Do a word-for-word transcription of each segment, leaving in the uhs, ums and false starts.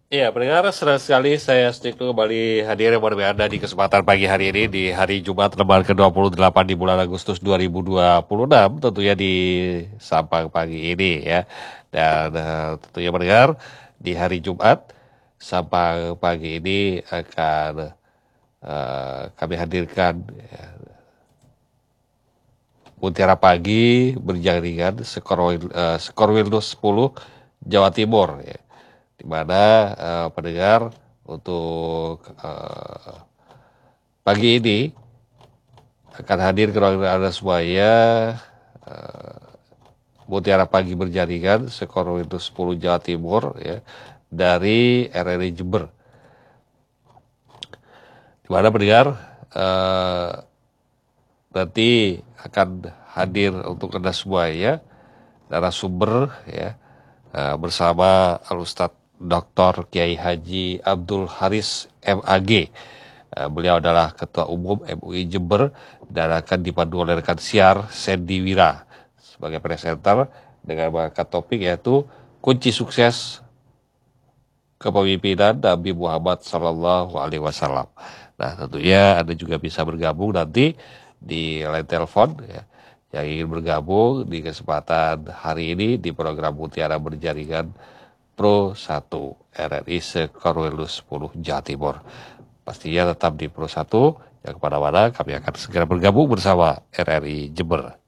Iya, pendengar, senang sekali saya Stiknu kembali hadir bersama Anda di kesempatan pagi hari ini di hari Jumat lembar ke dua puluh delapan di bulan Agustus dua ribu dua puluh enam, tentunya di Sampang pagi ini ya. Dan eh, tentunya pendengar, di hari Jumat Sampang pagi ini akan eh, kami hadirkan ya, Mutiara Pagi berjaringan skor uh, skor Windows sepuluh Jawa Timur ya. Di mana uh, pendengar untuk uh, pagi ini akan hadir ke ruangan Anda semuanya uh, Mutiara Pagi berjaringan skor Windows sepuluh Jawa Timur ya dari R R I Jember. Di mana pendengar uh, nanti akan hadir untuk Anda semuanya narasumber ya uh, bersama Al-Ustadz Doktor Kiai Haji Abdul Haris M A G. Uh, beliau adalah Ketua Umum M U I Jember dan akan dipandu oleh rekan siar Sandy Wira sebagai presenter dengan mengangkat topik yaitu kunci sukses kepemimpinan Nabi Muhammad Sallallahu Alaihi Wasallam. Nah, tentunya Anda juga bisa bergabung nanti di line telepon ya, yang ingin bergabung di kesempatan hari ini di program Mutiara Berjaringan Pro satu R R I Skor Windows sepuluh Jawa Timur. Pastinya tetap di Pro satu, yang kemana-mana kami akan segera bergabung bersama R R I Jember.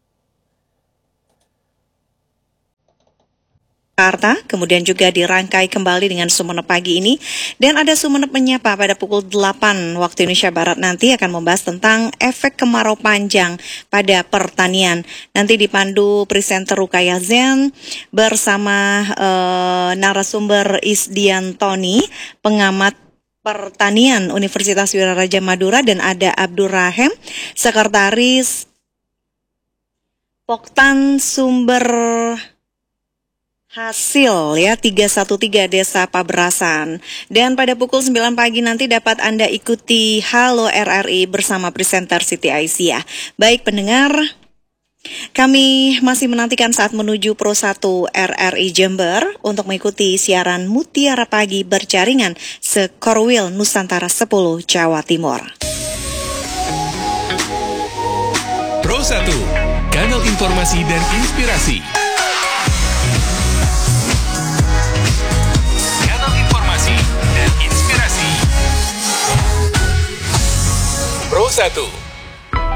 Jakarta, kemudian juga dirangkai kembali dengan Sumenep pagi ini, dan ada Sumenep Menyapa pada pukul delapan waktu Indonesia Barat nanti akan membahas tentang efek kemarau panjang pada pertanian. Nanti dipandu presenter Rukaya Zen bersama uh, narasumber Isdian Tony, pengamat pertanian Universitas Wiraraja Madura, dan ada Abdur Rahim, sekretaris Poktan Sumber Hasil ya tiga satu tiga Desa Paberasan. Dan pada pukul sembilan pagi nanti dapat Anda ikuti Halo R R I bersama presenter Siti Aisyah. Baik pendengar, kami masih menantikan saat menuju Pro satu R R I Jember untuk mengikuti siaran Mutiara Pagi berjaringan Sekorwil Nusantara sepuluh Jawa Timur. Pro satu, kanal informasi dan inspirasi. Pro satu